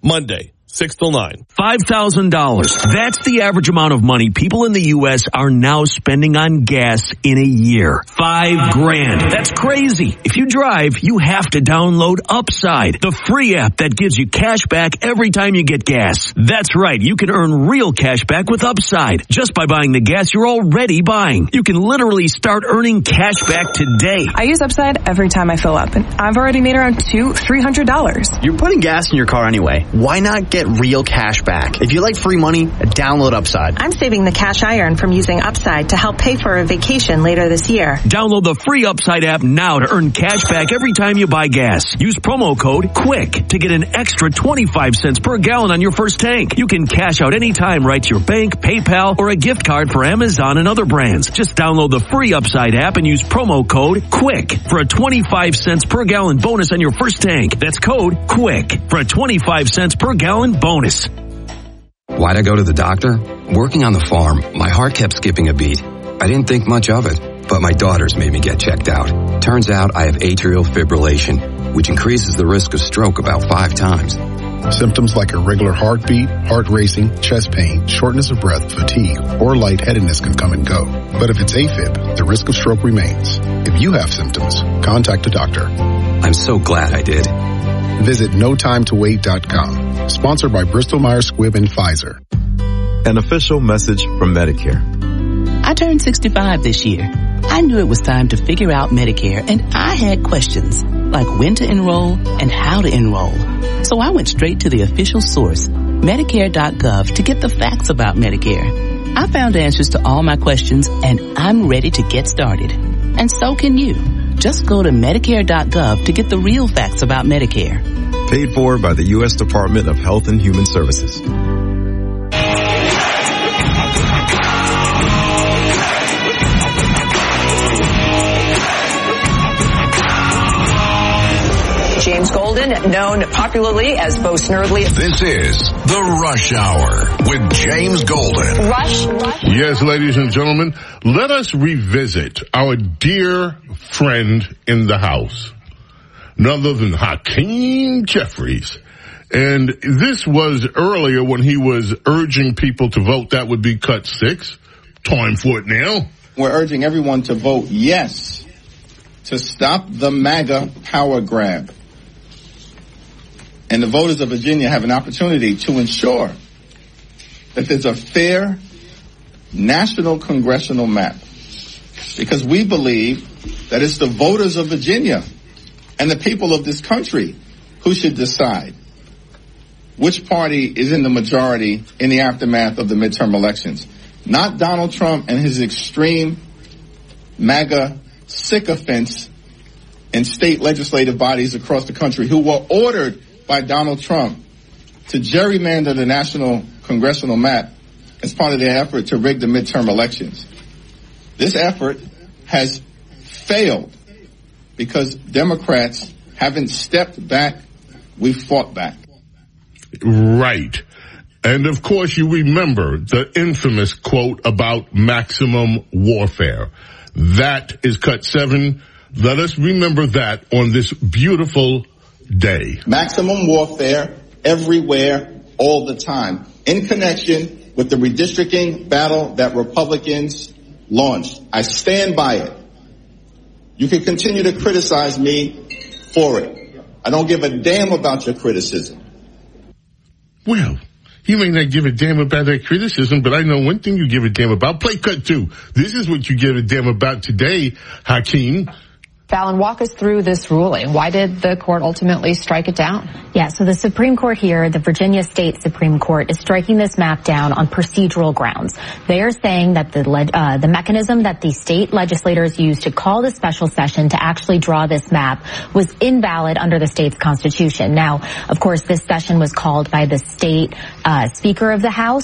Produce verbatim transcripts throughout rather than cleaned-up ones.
Monday, six till nine. five thousand dollars. That's the average amount of money people in the U S are now spending on gas in a year. Five grand. That's crazy. If you drive, you have to download Upside, the free app that gives you cash back every time you get gas. That's right. You can earn real cash back with Upside just by buying the gas you're already buying. You can literally start earning cash back today. I use Upside every time I fill up, and I've already made around two, three hundred dollars. You're putting gas in your car anyway. Why not get real cash back? If you like free money, download Upside. I'm saving the cash I earn from using Upside to help pay for a vacation later this year. Download the free Upside app now to earn cash back every time you buy gas. Use promo code QUICK to get an extra twenty-five cents per gallon on your first tank. You can cash out anytime right to your bank, PayPal, or a gift card for Amazon and other brands. Just download the free Upside app and use promo code QUICK for a twenty-five cents per gallon bonus on your first tank. That's code QUICK for a twenty-five cents per gallon bonus. Why'd I go to the doctor? Working on the farm, my heart kept skipping a beat. I didn't think much of it, but my daughters made me get checked out. Turns out I have atrial fibrillation, which increases the risk of stroke about five times. Symptoms like irregular heartbeat, heart racing, chest pain, shortness of breath, fatigue, or lightheadedness can come and go. But if it's AFib, the risk of stroke remains. If you have symptoms, contact a doctor. I'm so glad I did. Visit no time to wait dot com. Sponsored by Bristol Myers Squibb and Pfizer. An official message from Medicare. I turned sixty-five this year. I knew it was time to figure out Medicare, and I had questions like when to enroll and how to enroll. So I went straight to the official source, Medicare dot gov, to get the facts about Medicare. I found answers to all my questions, and I'm ready to get started. And so can you. Just go to Medicare dot gov to get the real facts about Medicare. Paid for by the U S Department of Health and Human Services. James Golden, known popularly as Bo Snerdley. This is The Rush Hour with James Golden. Rush, Rush. Yes, ladies and gentlemen, let us revisit our dear friend in the House, none other than Hakeem Jeffries. And this was earlier when he was urging people to vote. That would be cut six. Time for it now. We're urging everyone to vote yes to stop the MAGA power grab. And the voters of Virginia have an opportunity to ensure that there's a fair national congressional map. Because we believe that it's the voters of Virginia and the people of this country who should decide which party is in the majority in the aftermath of the midterm elections. Not Donald Trump and his extreme MAGA sycophants in state legislative bodies across the country who were ordered by Donald Trump to gerrymander the national congressional map as part of their effort to rig the midterm elections. This effort has failed because Democrats haven't stepped back. We fought back. Right. And of course you remember the infamous quote about maximum warfare. That is cut seven. Let us remember that on this beautiful day. Maximum warfare everywhere, all the time, in connection with the redistricting battle that Republicans launched. I stand by it. You can continue to criticize me for it. I don't give a damn about your criticism. Well, you may not give a damn about that criticism, but I know one thing you give a damn about. Play cut two. This is what you give a damn about today, Hakeem. Fallon, walk us through this ruling. Why did the court ultimately strike it down? Yeah, so the Supreme Court here, the Virginia State Supreme Court, is striking this map down on procedural grounds. They are saying that the uh, the mechanism that the state legislators used to call the special session to actually draw this map was invalid under the state's constitution. Now, of course, this session was called by the state uh, Speaker of the House,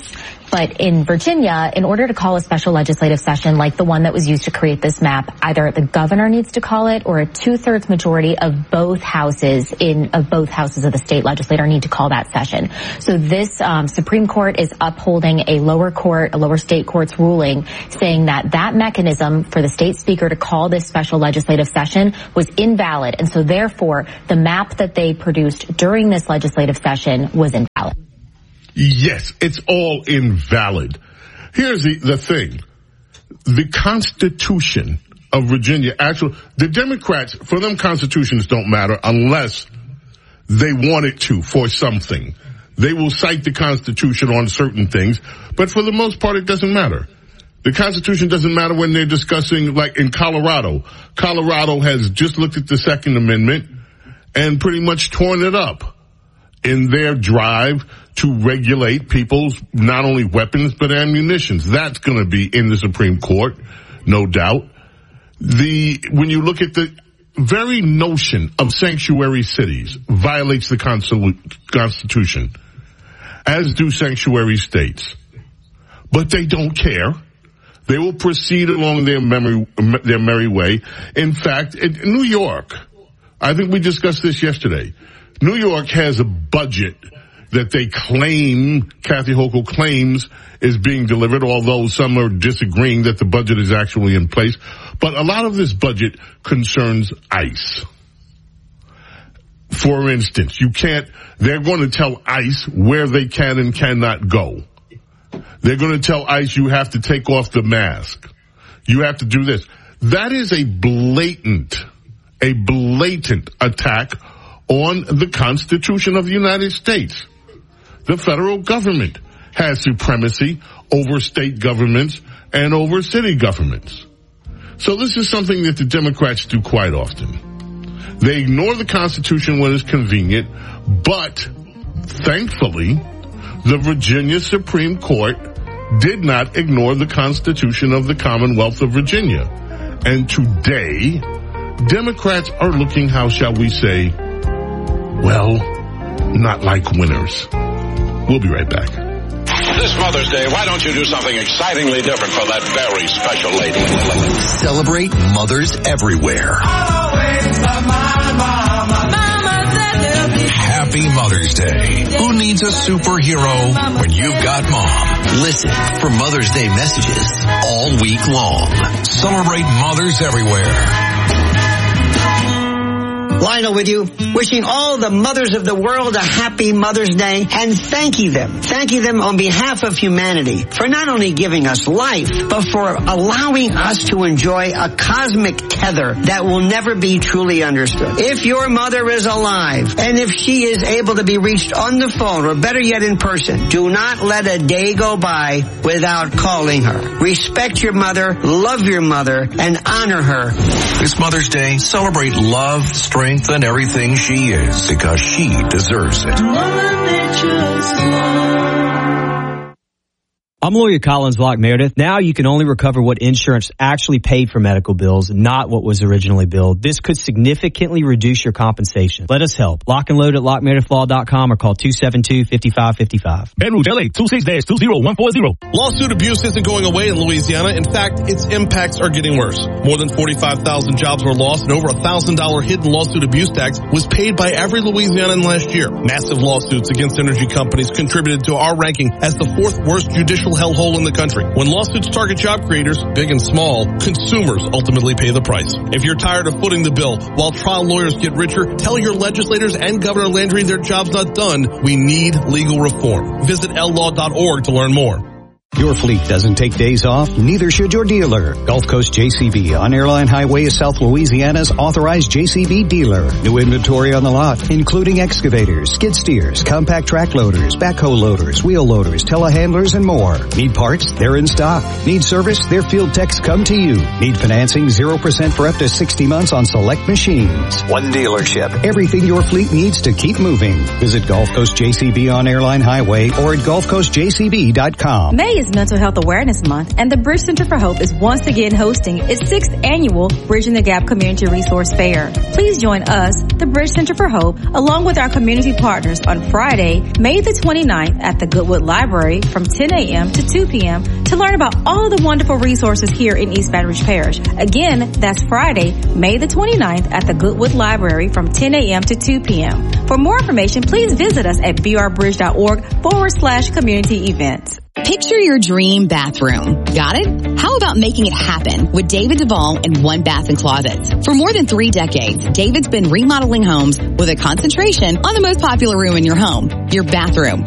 But in Virginia, in order to call a special legislative session like the one that was used to create this map, either the governor needs to call it or a two-thirds majority of both houses in of both houses of the state legislature need to call that session. So this um, Supreme Court is upholding a lower court, a lower state court's ruling, saying that that mechanism for the state speaker to call this special legislative session was invalid. And so therefore, the map that they produced during this legislative session was invalid. Yes, it's all invalid. Here's the, the thing. The Constitution of Virginia, actually, the Democrats, for them, constitutions don't matter unless they want it to for something. They will cite the Constitution on certain things, but for the most part, it doesn't matter. The Constitution doesn't matter when they're discussing, like in Colorado. Colorado has just looked at the Second Amendment and pretty much torn it up in their drive to regulate people's not only weapons but ammunitions. That's going to be in the Supreme Court, no doubt. The when you look at the very notion of sanctuary cities violates the Constitution, as do sanctuary states. But they don't care. They will proceed along their memory, their merry way. In fact, in New York, I think we discussed this yesterday. New York has a budget that they claim, Kathy Hochul claims, is being delivered, although some are disagreeing that the budget is actually in place. But a lot of this budget concerns ICE. For instance, you can't, they're going to tell ICE where they can and cannot go. They're going to tell ICE you have to take off the mask. You have to do this. That is a blatant, a blatant attack on the Constitution of the United States. The federal government has supremacy over state governments and over city governments. So this is something that the Democrats do quite often. They ignore the Constitution when it's convenient, but thankfully, the Virginia Supreme Court did not ignore the Constitution of the Commonwealth of Virginia. And today, Democrats are looking, how shall we say, well, not like winners. We'll be right back. This Mother's Day, why don't you do something excitingly different for that very special lady? Celebrate mothers everywhere. Happy Mother's Day. Who needs a superhero when you've got mom? Listen for Mother's Day messages all week long. Celebrate mothers everywhere. Lionel with you, wishing all the mothers of the world a happy Mother's Day and thanking them, thanking them on behalf of humanity for not only giving us life, but for allowing us to enjoy a cosmic tether that will never be truly understood. If your mother is alive and if she is able to be reached on the phone or better yet in person, do not let a day go by without calling her. Respect your mother, love your mother, and honor her. This Mother's Day, celebrate love, strength, and everything she is, because she deserves it. I'm lawyer Collins Locke Meredith. Now you can only recover what insurance actually paid for medical bills, not what was originally billed. This could significantly reduce your compensation. Let us help. Lock and load at lock meredith law dot com or call two seven two, five five five five. Ben Rouge, L A, two six two zero one four zero. Lawsuit abuse isn't going away in Louisiana. In fact, its impacts are getting worse. More than forty-five thousand jobs were lost and over a one thousand dollars hidden lawsuit abuse tax was paid by every Louisianan last year. Massive lawsuits against energy companies contributed to our ranking as the fourth worst judicial hellhole in the country. When lawsuits target job creators, big and small, consumers ultimately pay the price. If you're tired of footing the bill while trial lawyers get richer, tell your legislators and Governor Landry their job's not done. We need legal reform. Visit L law dot org to learn more. Your fleet doesn't take days off, neither should your dealer. Gulf Coast J C B on Airline Highway is South Louisiana's authorized J C B dealer. New inventory on the lot, including excavators, skid steers, compact track loaders, backhoe loaders, wheel loaders, telehandlers, and more. Need parts? They're in stock. Need service? Their field techs come to you. Need financing? zero percent for up to sixty months on select machines. One dealership. Everything your fleet needs to keep moving. Visit Gulf Coast J C B on Airline Highway or at gulf coast j c b dot com. May is Mental Health Awareness Month, and the Bridge Center for Hope is once again hosting its sixth annual Bridging the Gap Community Resource Fair. Please join us, the Bridge Center for Hope, along with our community partners on Friday, May the twenty-ninth at the Goodwood Library from ten a.m. to two p.m. to learn about all the wonderful resources here in East Baton Rouge Parish. Again, that's Friday, May the twenty-ninth at the Goodwood Library from ten a.m. to two p.m. For more information, please visit us at brbridge.org forward slash community events. Picture your dream bathroom. Got it? How about making it happen with David Duvall and One Bath and Closets? For more than three decades, David's been remodeling homes with a concentration on the most popular room in your home, your bathroom.